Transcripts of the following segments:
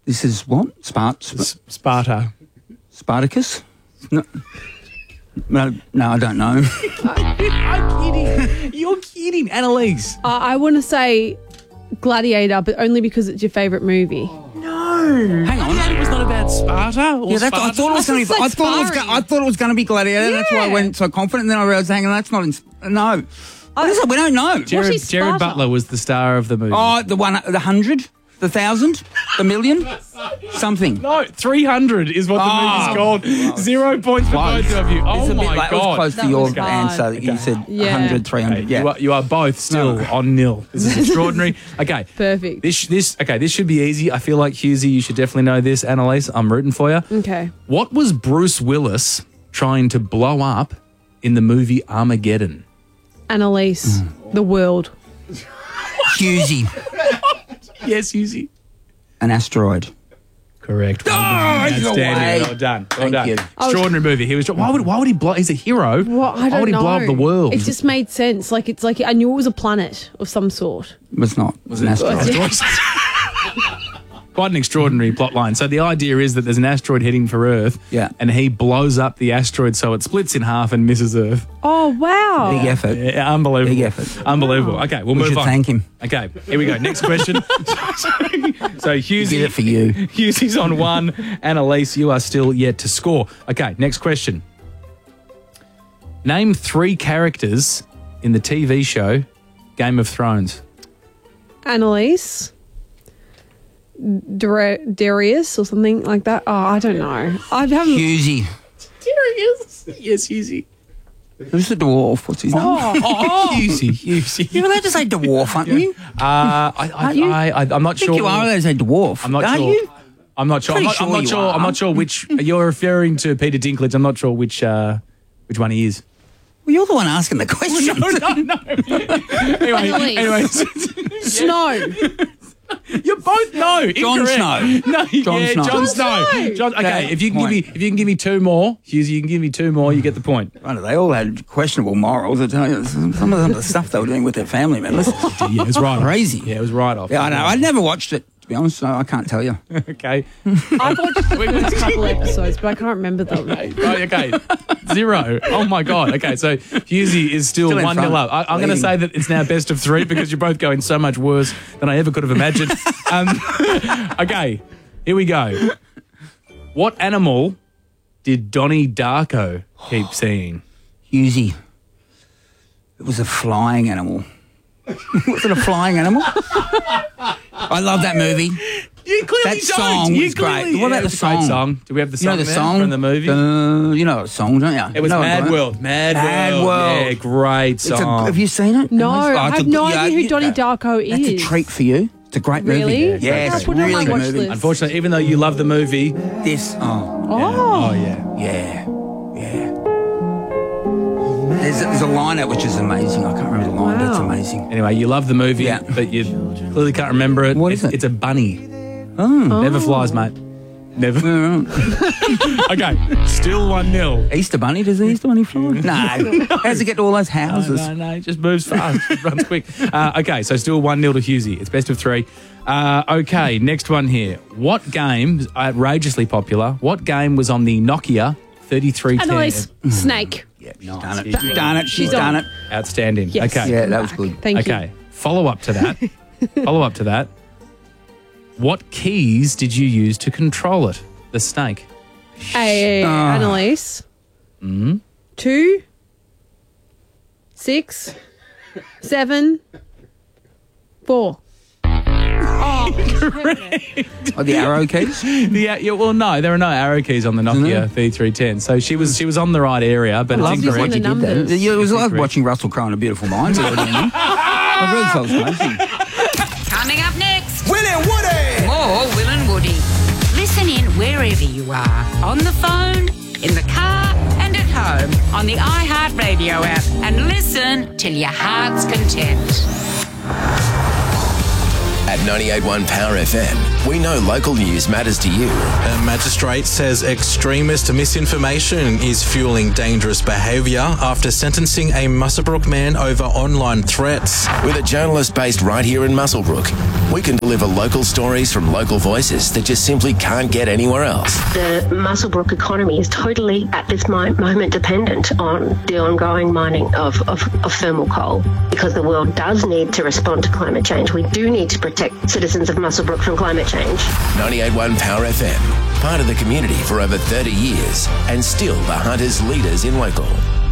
This is what? Sparta. Spartacus? No, I don't know. I'm kidding. You're kidding, Annalise. I want to say Gladiator, but only because it's your favourite movie. No. Hang on. Gladiator was not about Sparta or I thought it was going to be. I thought it was going to be Gladiator. That's why I went so confident. And then I realised, hang on, that's not. No. What is it? We don't know. Jared Butler was the star of the movie. Oh, the 100, the 1,000, the million, something. No, 300 is what the movie's called. 0 points for both of you. Oh my God! It was close to your answer. That you said 100, 300. Okay. Yeah, you are both still on nil. This is extraordinary. Okay, perfect. This should be easy. I feel like Hughesy, you should definitely know this. Annalise, I'm rooting for you. Okay. What was Bruce Willis trying to blow up in the movie Armageddon? Annalise, the world. Hughesy. Yes, Hughesy. An asteroid. Correct. Well done. Well done. You. Extraordinary movie. He was. Why would he blow? He's a hero. Well, I don't why would he know. blow up the world? It just made sense. It's like I knew it was a planet of some sort. It was not. It was an asteroid. Quite an extraordinary plot line. So the idea is that there's an asteroid heading for Earth, and he blows up the asteroid so it splits in half and misses Earth. Oh, wow. Big effort. Yeah, unbelievable. Big effort. Unbelievable. Okay, we'll move on. Thank him. Okay, here we go. Next question. So Hughesy, did it for you. Hughesy's on 1. Annalise, you are still yet to score. Okay, next question. Name 3 characters in the TV show Game of Thrones. Annalise. Darius or something like that. Oh, I don't know. I haven't. Hughesy. Darius. Yes, Hughesy. Who's the dwarf? What's his name? Hughesy. You're allowed to say dwarf, aren't you? I'm not sure. I think you are allowed to say dwarf. I'm not sure. You? I'm not sure. I'm not sure which you're referring to. Peter Dinklage. I'm not sure which one he is. Well, you're the one asking the question. No. Anyway. Snow. You both know. Jon Snow. No, Jon Snow. Okay, if you can give me 2 more, Hughesy, you can give me 2 more, you get the point. Right, they all had questionable morals. I tell you, some of the stuff they were doing with their family members. Yeah, it was right crazy. Yeah, it was right off. Yeah, I know. I never watched it, to be honest, so I can't tell you. Okay. I've watched a couple episodes, but I can't remember them. Okay. 0. Oh my God. Okay, so Hughesy is still 1-0 up. I'm going to say that it's now best of 3 because you're both going so much worse than I ever could have imagined. Okay, here we go. What animal did Donnie Darko keep seeing? Hughesy. It was a flying animal. Was it a flying animal? I love that movie. You clearly that song was great. What about the song? Do we have the song, the song from the movie? You know the song, don't you? It was Mad World. Mad World. Yeah, great song. Have you seen it? No, I have no idea who Donnie Darko is. That's a treat for you. It's a great movie. Really? Yeah, I'll it's put it on really my watch movie. list. Unfortunately, even though you love the movie, this. Oh yeah. Yeah. There's a line out which is amazing. I can't remember the line, but it's amazing. Anyway, you love the movie, but you clearly can't remember it. What is it? It's a bunny. Oh. Never flies, mate. Never. Okay, still 1-0. Easter Bunny? Does the Easter Bunny fly? No. How's it get to all those houses? No, it just moves fast. It runs quick. Okay, so still 1-0 to Hughesy. It's best of 3. Okay, next one here. What game, outrageously popular, what game was on the Nokia 3310? Annalise, Snake. Yeah, she's done it. She's done it. Outstanding. Yes. Okay. Yeah, that was good. Thank you. Okay, follow up to that. What keys did you use to control it? The snake. Hey, Annalise. 2, 6, 7, 4. Oh, the arrow keys? Well, no, there are no arrow keys on the Nokia 3310. So she was on the right area, but it's incorrect. the numbers. It was like watching Russell Crowe in A Beautiful Mind. I really felt amazing. Coming up next, Will and Woody. more Will and Woody. Listen in wherever you are, on the phone, in the car, and at home, on the iHeartRadio app, and listen till your heart's content. At 98.1 Power FM, we know local news matters to you. A magistrate says extremist misinformation is fueling dangerous behaviour after sentencing a Muswellbrook man over online threats. With a journalist based right here in Muswellbrook, we can deliver local stories from local voices that just simply can't get anywhere else. The Muswellbrook economy is totally, at this moment, dependent on the ongoing mining of thermal coal, because the world does need to respond to climate change. We do need to protect citizens of Muswellbrook from climate change. 98.1 Power FM, part of the community for over 30 years and still the Hunters leaders in local.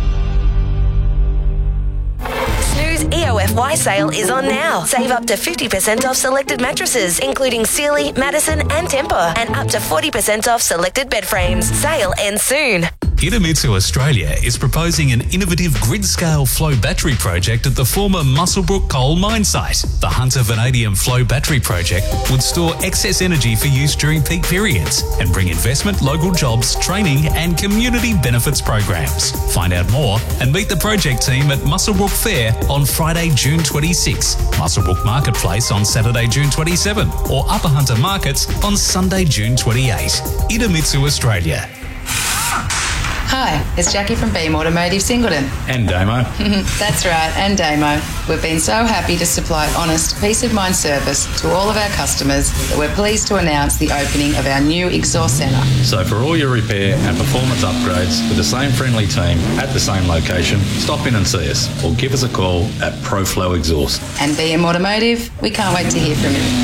Snooze EOFY sale is on now. Save up to 50% off selected mattresses, including Sealy, Madison and Tempur, and up to 40% off selected bed frames. Sale ends soon. Idemitsu Australia is proposing an innovative grid-scale flow battery project at the former Muswellbrook coal mine site. The Hunter Vanadium Flow Battery Project would store excess energy for use during peak periods and bring investment, local jobs, training and community benefits programs. Find out more and meet the project team at Muswellbrook Fair on Friday, June 26, Muswellbrook Marketplace on Saturday, June 27, or Upper Hunter Markets on Sunday, June 28. Idemitsu Australia. Hi, it's Jackie from Beam Automotive Singleton. And Damo. That's right, and Damo. We've been so happy to supply honest, peace of mind service to all of our customers that we're pleased to announce the opening of our new exhaust centre. So for all your repair and performance upgrades with the same friendly team at the same location, stop in and see us or give us a call at ProFlow Exhaust. And BM Automotive, we can't wait to hear from you.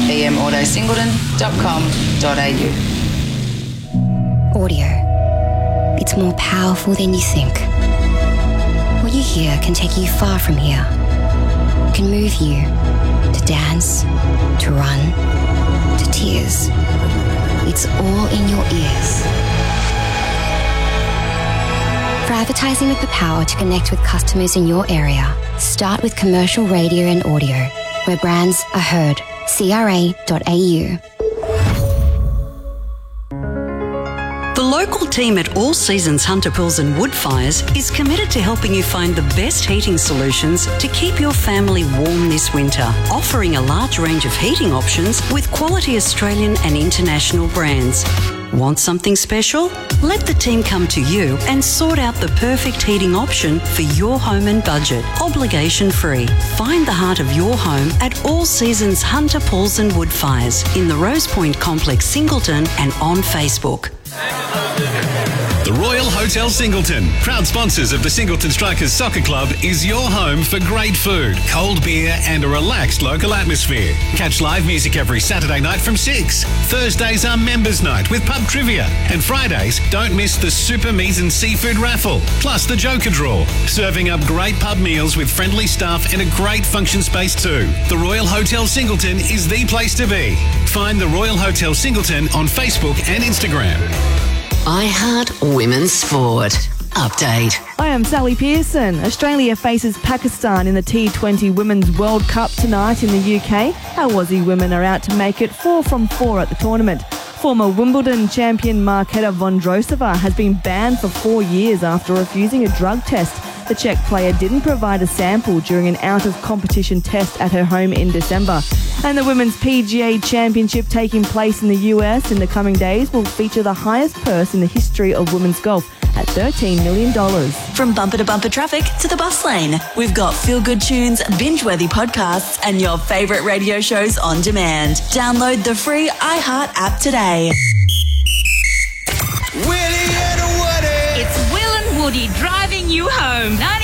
bmautosingleton.com.au. Audio. It's more powerful than you think. What you hear can take you far from here. Can move you to dance, to run, to tears. It's all in your ears. For advertising with the power to connect with customers in your area, start with commercial radio and audio, where brands are heard. CRA.au. The local team at All Seasons Hunter Pools and Woodfires is committed to helping you find the best heating solutions to keep your family warm this winter, offering a large range of heating options with quality Australian and international brands. Want something special? Let the team come to you and sort out the perfect heating option for your home and budget, obligation-free. Find the heart of your home at All Seasons Hunter Pools and Woodfires in the Rose Point Complex, Singleton, and on Facebook. The Royal Hotel Singleton, proud sponsors of the Singleton Strikers Soccer Club, is your home for great food, cold beer and a relaxed local atmosphere. Catch live music every Saturday night from 6. Thursdays are members' night with pub trivia. And Fridays, don't miss the Super Meat and Seafood raffle, plus the Joker Draw. Serving up great pub meals with friendly staff and a great function space too. The Royal Hotel Singleton is the place to be. Find the Royal Hotel Singleton on Facebook and Instagram. iHeart Women's Sport. Update. I am Sally Pearson. Australia faces Pakistan in the T20 Women's World Cup tonight in the UK. Our Aussie women are out to make it 4 from 4 at the tournament. Former Wimbledon champion Marketa Vondrousova has been banned for 4 years after refusing a drug test. The Czech player didn't provide a sample during an out-of-competition test at her home in December. And the Women's PGA Championship taking place in the US in the coming days will feature the highest purse in the history of women's golf at $13 million. From bumper to bumper traffic to the bus lane, we've got feel-good tunes, binge-worthy podcasts and your favourite radio shows on demand. Download the free iHeart app today. It's Will and Woody driving you home.